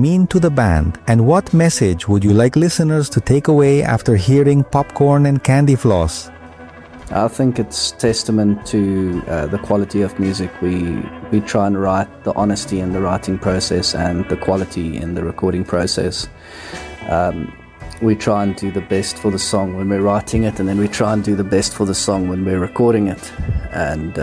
mean to the band, and what message would you like listeners to take away after hearing Popcorn and Candy Floss? I think it's testament to the quality of music. We try and write the honesty in the writing process and the quality in the recording process. We try and do the best for the song when we're writing it, and then we try and do the best for the song when we're recording it. And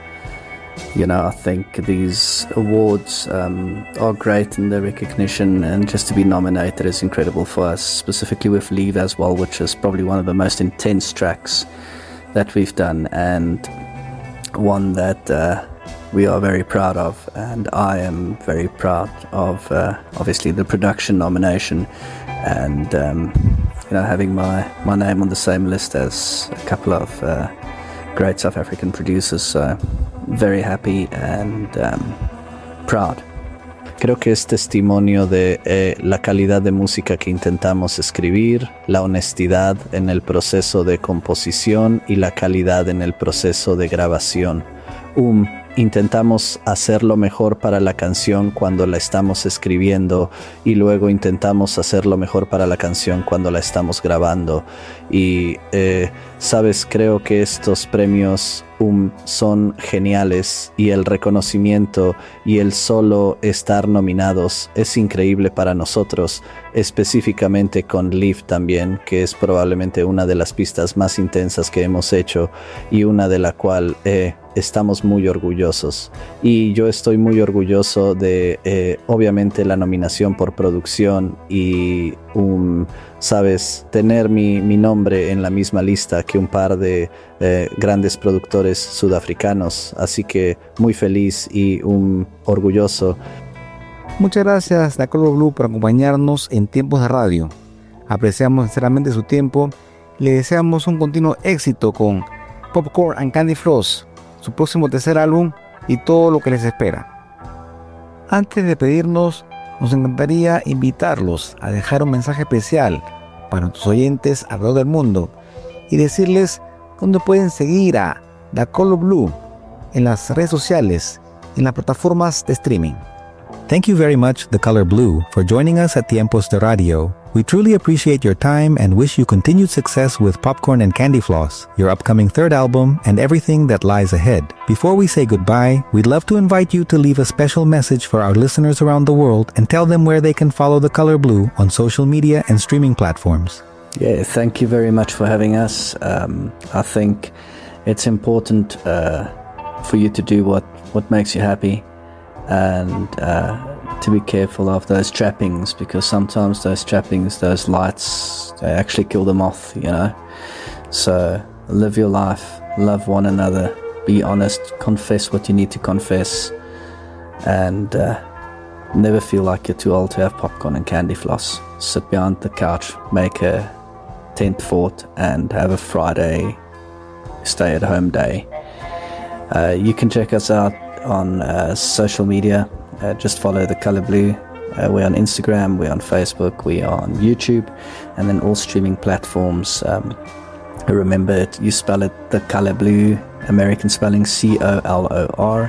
I think these awards are great in the recognition, and just to be nominated is incredible for us, specifically with Leave as well, which is probably one of the most intense tracks that we've done, and one that we are very proud of. And I am very proud of obviously the production nomination, and having my name on the same list as a couple of great South African producers. So very happy and proud. Creo que es testimonio de la calidad de música que intentamos escribir, la honestidad en el proceso de composición y la calidad en el proceso de grabación. Intentamos hacer lo mejor para la canción cuando la estamos escribiendo, y luego intentamos hacer lo mejor para la canción cuando la estamos grabando. Y sabes, creo que estos premios son geniales, y el reconocimiento y el solo estar nominados es increíble para nosotros, específicamente con Live también, que es probablemente una de las pistas más intensas que hemos hecho y una de la cual estamos muy orgullosos. Y yo estoy muy orgulloso de obviamente la nominación por producción y sabes, tener mi nombre en la misma lista que un par de grandes productores sudafricanos. Así que muy feliz y orgulloso. Muchas gracias The Color Blue por acompañarnos en Tiempos de Radio. Apreciamos sinceramente su tiempo y le deseamos un continuo éxito con Popcorn and Candy Floss, su próximo tercer álbum, y todo lo que les espera. Antes de pedirnos, nos encantaría invitarlos a dejar un mensaje especial para nuestros oyentes alrededor del mundo y decirles dónde pueden seguir a The Color Blue en las redes sociales, en las plataformas de streaming. Thank you very much, The Color Blue, for joining us at Tiempos de Radio. We truly appreciate your time and wish you continued success with Popcorn and Candy Floss, your upcoming third album, and everything that lies ahead. Before we say goodbye, we'd love to invite you to leave a special message for our listeners around the world and tell them where they can follow The Color Blue on social media and streaming platforms. Yeah, thank you very much for having us. I think it's important for you to do what makes you happy, and to be careful of those trappings, because sometimes those trappings, those lights, they actually kill the moth, So live your life, love one another, be honest, confess what you need to confess, and never feel like you're too old to have popcorn and candy floss. Sit behind the couch, make a tent fort, and have a Friday stay-at-home day. You can check us out on social media. Just follow The Color Blue. We're on Instagram, we're on Facebook, we're on YouTube, and then all streaming platforms. Remember, you spell it The Color Blue, American spelling COLOR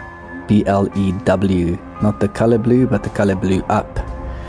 BLEW, not The Color Blue, but The Color Blue Up.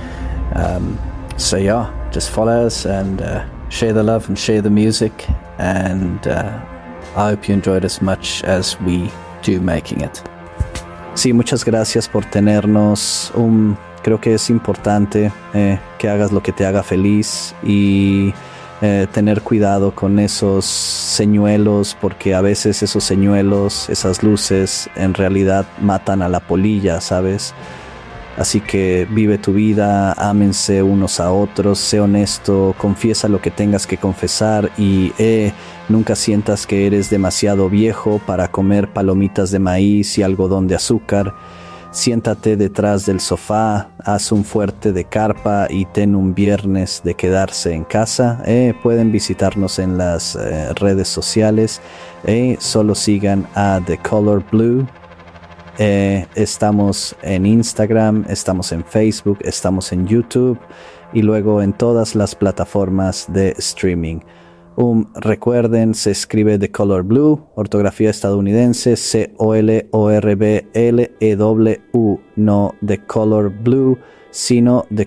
So yeah, just follow us and share the love and share the music, and I hope you enjoyed as much as we do making it. Sí, muchas gracias por tenernos. Creo que es importante que hagas lo que te haga feliz y tener cuidado con esos señuelos, porque a veces esos señuelos, esas luces, en realidad matan a la polilla, ¿sabes? Así que vive tu vida, ámense unos a otros, sé honesto, confiesa lo que tengas que confesar y nunca sientas que eres demasiado viejo para comer palomitas de maíz y algodón de azúcar. Siéntate detrás del sofá, haz un fuerte de carpa y ten un viernes de quedarse en casa. Pueden visitarnos en las redes sociales. Solo sigan a The Color Blue. Estamos en Instagram, estamos en Facebook, estamos en YouTube y luego en todas las plataformas de streaming. Recuerden, se escribe The Color Blue, ortografía estadounidense, COLORBLEW, no The Color Blue, sino The